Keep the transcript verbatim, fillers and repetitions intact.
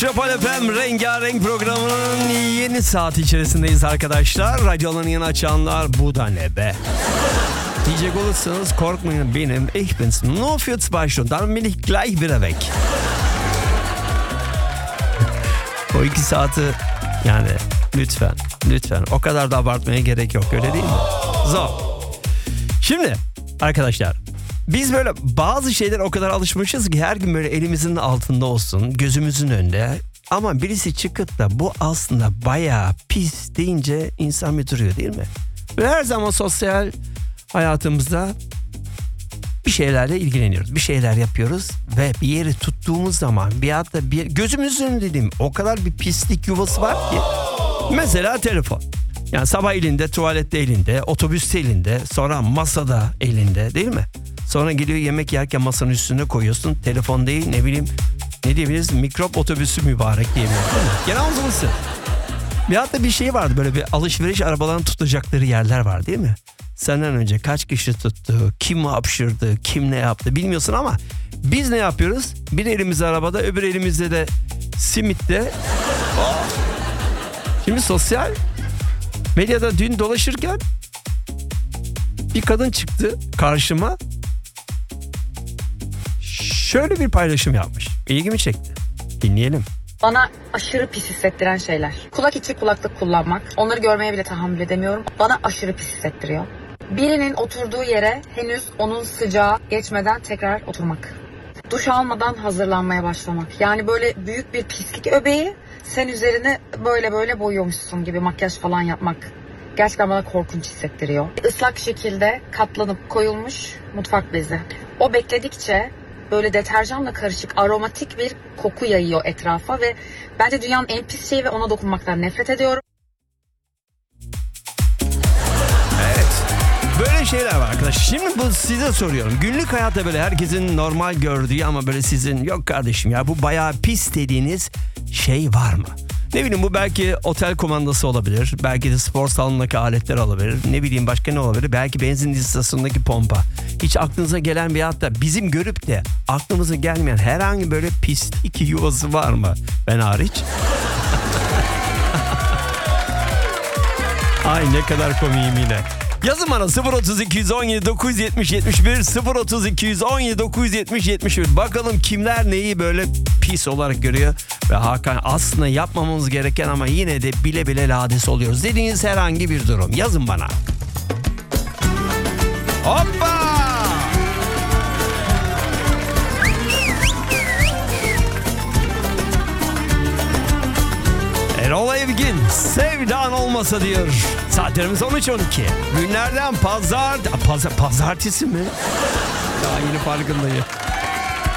Metropol F M Rengarenk programının yeni saat içerisindeyiz arkadaşlar. Radyolarını yeni açanlar, bu da ne be? Diyecek olursanız korkmayın, benim ich bin's nur für zwei Stunden, dann bin ich gleich wieder weg. O iki saati yani lütfen, lütfen o kadar da abartmaya gerek yok, öyle değil mi? Zor. Şimdi arkadaşlar, biz böyle bazı şeyler o kadar alışmışız ki her gün böyle elimizin altında olsun, gözümüzün önünde. Ama birisi çıkıp da bu aslında bayağı pis deyince insan bir duruyor, değil mi? Ve her zaman sosyal hayatımızda bir şeylerle ilgileniyoruz. Bir şeyler yapıyoruz ve bir yeri tuttuğumuz zaman bir hatta bir gözümüzün önünde dediğim o kadar bir pislik yuvası var ki. Mesela telefon. Yani sabah elinde, tuvalette elinde, otobüste elinde, sonra masada elinde, değil mi? Sonra geliyor yemek yerken masanın üstüne koyuyorsun. Telefon değil, ne bileyim, ne diyebiliriz? Mikrop otobüsü mübarek diyebiliriz. Genel uzunlusu. Bir hatta bir şey vardı, böyle bir alışveriş arabalarını tutacakları yerler var, değil mi? Senden önce kaç kişi tuttu, kim hapşırdı, kim ne yaptı bilmiyorsun ama biz ne yapıyoruz? Bir elimiz arabada, öbür elimizde de simitte. Şimdi sosyal medyada dün dolaşırken bir kadın çıktı karşıma. Şöyle bir paylaşım yapmış. İlgimi çekti. Dinleyelim. Bana aşırı pis hissettiren şeyler. Kulak içi kulaklık kullanmak. Onları görmeye bile tahammül edemiyorum. Bana aşırı pis hissettiriyor. Birinin oturduğu yere henüz onun sıcağı geçmeden tekrar oturmak. Duş almadan hazırlanmaya başlamak. Yani böyle büyük bir pislik öbeği sen üzerine böyle böyle boyuyormuşsun gibi makyaj falan yapmak. Gerçekten bana korkunç hissettiriyor. Islak şekilde katlanıp koyulmuş mutfak bezi. O bekledikçe böyle deterjanla karışık aromatik bir koku yayıyor etrafa ve bence dünyanın en pis şeyi ve ona dokunmaktan nefret ediyorum. Evet. Böyle şeyler var arkadaşlar. Şimdi bu size soruyorum. Günlük hayatta böyle herkesin normal gördüğü ama böyle sizin yok kardeşim ya bu bayağı pis dediğiniz şey var mı? Ne bileyim, bu belki otel kumandası olabilir. Belki de spor salonundaki aletler olabilir. Ne bileyim başka ne olabilir? Belki benzin istasyonundaki pompa. Hiç aklınıza gelen bir, hatta bizim görüp de aklımıza gelmeyen herhangi böyle pislik yuvası var mı? Ben hariç. Ay ne kadar komiyim yine. Yazın bana sıfır otuz iki on yedi dokuz yetmiş yetmiş bir sıfır otuz iki on yedi dokuz yetmiş yetmiş bir. Bakalım kimler neyi böyle pis olarak görüyor ve Hakan aslında yapmamamız gereken ama yine de bile bile lades oluyoruz dediğiniz herhangi bir durum. Yazın bana. Hoppa! Erol Evgin sevdan olmasa diyor. Saatlerimiz on üç on iki. Günlerden pazar... Pazar pazartesi mi? Daha yeni farkındayım.